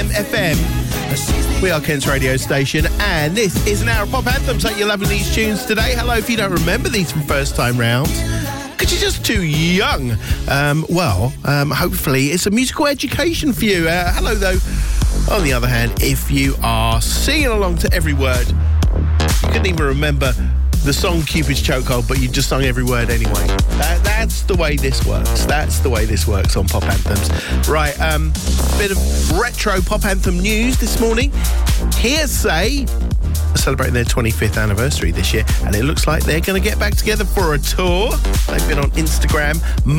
KM FM. We are Kent's radio station, and this is an hour of pop anthems. Hope you're loving these tunes today. Hello, if you don't remember these from first time round, because you're just too young. Hopefully it's a musical education for you. Hello, though. On the other hand, if you are singing along to every word, you couldn't even remember the song Cupid's Chokehold, but you just sung every word anyway. That's the way this works. That's the way this works on Pop Anthems. Right, bit of retro Pop Anthem news this morning. Hearsay are celebrating their 25th anniversary this year, and it looks like they're going to get back together for a tour. They've been on Instagram.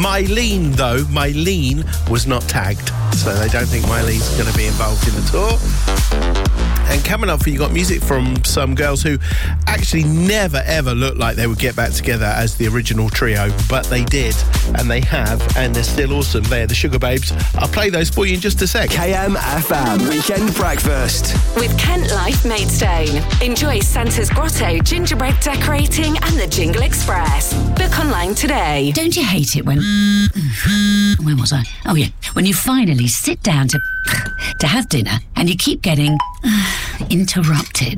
Mylene was not tagged, so they don't think Mylene's going to be involved in the tour. And coming up for you, got music from some girls who actually never ever looked like they would get back together as the original trio, but they did, and they have, and they're still awesome. They're the Sugar Babes. I'll play those for you in just a sec. KMFM Weekend Breakfast with Kent Life Maidstone. Enjoy Santa's Grotto, gingerbread decorating, and the Jingle Express. Book online today. Don't you hate it when where was I? Oh yeah, when you finally sit down to have dinner and you keep getting interrupted.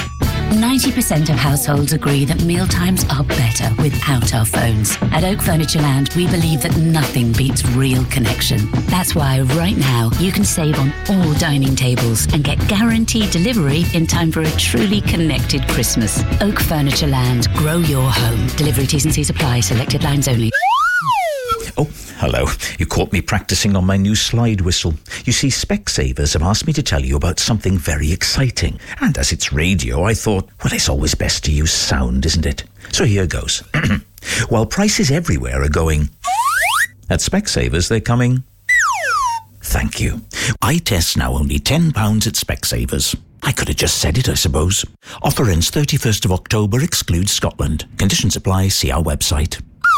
90% of households agree that mealtimes are better without our phones. At Oak Furniture Land, we believe that nothing beats real connection. That's why right now you can save on all dining tables and get guaranteed delivery in time for a truly connected Christmas. Oak Furniture Land, grow your home. Delivery T's and C's apply, selected lines only. Oh, hello. You caught me practicing on my new slide whistle. You see, Specsavers have asked me to tell you about something very exciting. And as it's radio, I thought, well, it's always best to use sound, isn't it? So here goes. While prices everywhere are going, at Specsavers they're coming. Thank you. Eye tests now only £10 at Specsavers. I could have just said it, I suppose. Offer ends 31st of October, excludes Scotland. Conditions apply, see our website.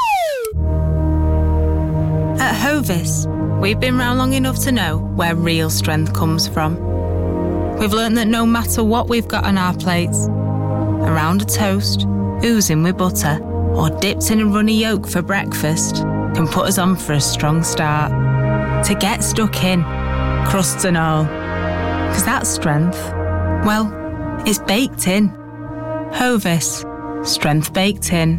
At Hovis, we've been round long enough to know where real strength comes from. We've learnt that no matter what we've got on our plates, a round of toast, oozing with butter, or dipped in a runny yolk for breakfast can put us on for a strong start. To get stuck in, crusts and all. 'Cause that strength, well, it's baked in. Hovis, strength baked in.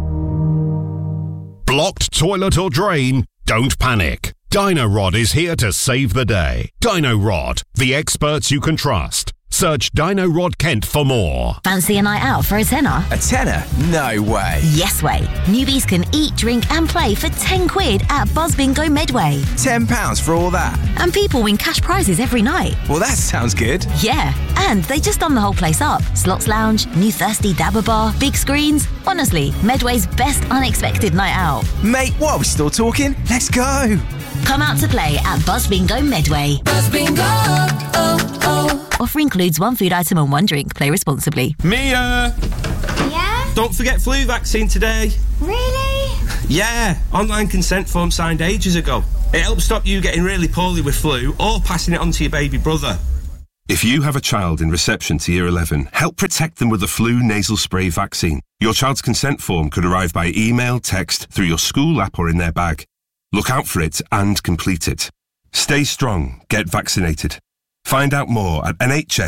Blocked toilet or drain? Don't panic. DynoRod is here to save the day. DynoRod, the experts you can trust. Search DynoRod Kent for more. Fancy a night out for a tenner? A tenner? No way. Yes way. Newbies can eat, drink and play for £10 at Buzz Bingo Medway. £10 for all that? And people win cash prizes every night. Well, that sounds good. Yeah, and they just done the whole place up. Slots Lounge, new Thirsty Dabber Bar, big screens. Honestly, Medway's best unexpected night out. Mate, what, are we still talking? Let's go. Come out to play at Buzz Bingo Medway. Buzz Bingo, oh, oh. Offer includes one food item and one drink. Play responsibly. Mia! Yeah? Don't forget flu vaccine today. Really? Yeah, online consent form signed ages ago. It helps stop you getting really poorly with flu or passing it on to your baby brother. If you have a child in reception to Year 11, help protect them with the flu nasal spray vaccine. Your child's consent form could arrive by email, text, through your school app or in their bag. Look out for it and complete it. Stay strong. Get vaccinated. Find out more at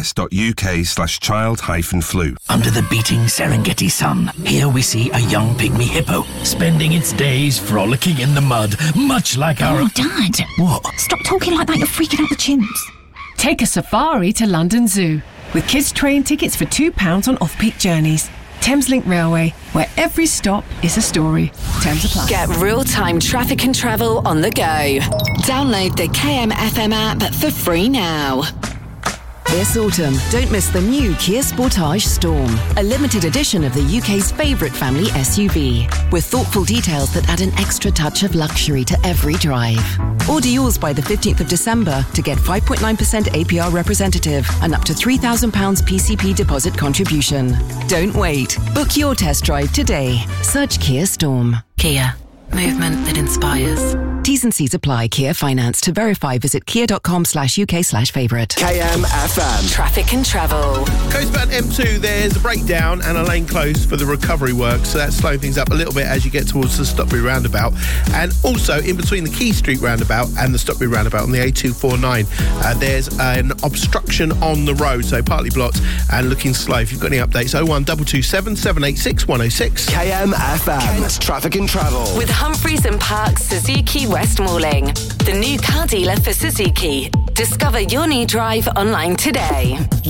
nhs.uk/child-flu. Under the beating Serengeti sun, here we see a young pygmy hippo spending its days frolicking in the mud, much like our... Oh, Dad. What? Stop talking like that, you're freaking out the chimps. Take a safari to London Zoo with kids' train tickets for £2 on off-peak journeys. Thameslink Railway, where every stop is a story. Terms apply. Get real-time traffic and travel on the go. Download the KMFM app for free now. This autumn, don't miss the new Kia Sportage Storm, a limited edition of the UK's favourite family SUV, with thoughtful details that add an extra touch of luxury to every drive. Order yours by the 15th of December to get 5.9% APR representative and up to £3,000 PCP deposit contribution. Don't wait. Book your test drive today. Search Kia Storm. Kia, movement that inspires. T's and C's apply. Kia Finance. To verify, visit kia.com/UK/favourite. KMFM. Traffic and travel. Coastbound M2, there's a breakdown and a lane closed for the recovery work, so that's slowing things up a little bit as you get towards the Stockbury roundabout. And also in between the Key Street roundabout and the Stockbury roundabout on the A249, there's an obstruction on the road, so partly blocked and looking slow. If you've got any updates, 01227 786 106. KMFM. Kent Traffic and Travel. With Humphreys and Parks Suzuki West Malling, the new car dealer for Suzuki. Discover your new drive online today.